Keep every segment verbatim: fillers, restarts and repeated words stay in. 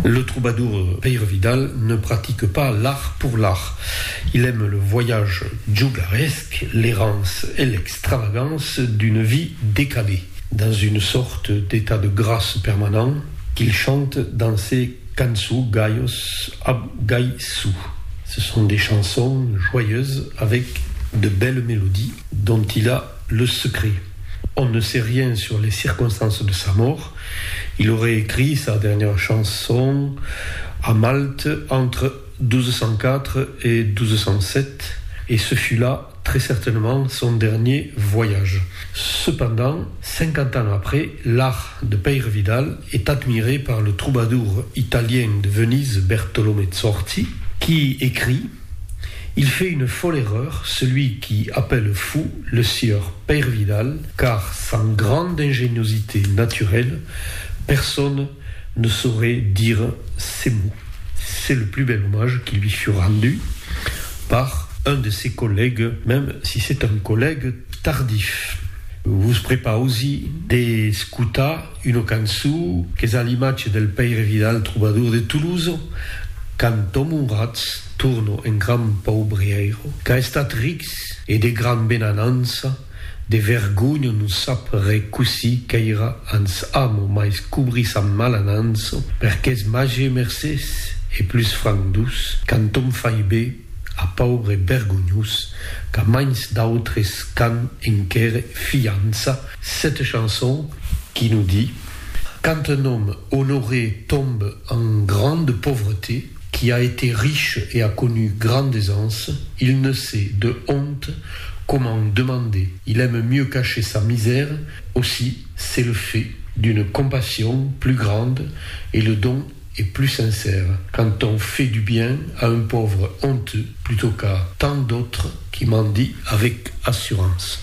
Le troubadour Peire Vidal ne pratique pas l'art pour l'art. Il aime le voyage jouglaresque, l'errance et l'extravagance d'une vie décalée, dans une sorte d'état de grâce permanent qu'il chante dans ses Kansu Gaios Abgaisu. Ce sont des chansons joyeuses avec de belles mélodies dont il a le secret. On ne sait rien sur les circonstances de sa mort. Il aurait écrit sa dernière chanson à Malte entre douze cent quatre et douze cent sept, et ce fut là très certainement son dernier voyage. Cependant, cinquante ans après, l'art de Peire Vidal est admiré par le troubadour italien de Venise Bertolomé Zorzi, qui écrit: il fait une folle erreur, celui qui appelle fou le sieur Peire Vidal, car sans grande ingéniosité naturelle, personne ne saurait dire ces mots. C'est le plus bel hommage qui lui fut rendu par un de ses collègues, même si c'est un collègue tardif. Vous prepausi de scuta une cançó que és a l'imatge del Peire Vidal, troubadour de Toulouse, cantom un rats, turno en gran paubriero, que ha estat rics e de gran benanança, de vergogna non sap recussi qu'aira ans amo mais cobris amb malanança, perquè es mage mercès e plus franc dus, cantom fai bé a paubre vergognus, qu'à mains d'autres can enquere fiança. Cette chanson qui nous dit: quand un homme honoré tombe en grande pauvreté, qui a été riche et a connu grande aisance, il ne sait de honte comment demander. Il aime mieux cacher sa misère. Aussi, c'est le fait d'une compassion plus grande et le don est plus sincère quand on fait du bien à un pauvre honteux plutôt qu'à tant d'autres qui mendient avec assurance.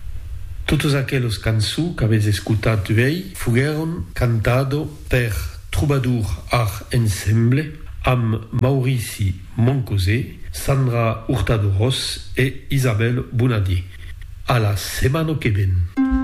Totes aqueles cançons qu'avez escutat ei fueron cantado per Troubadour Art Ensemble amb Maurici Moncosé, Sandra Hurtado Ross et Isabelle Bonadier. A la semana que ven.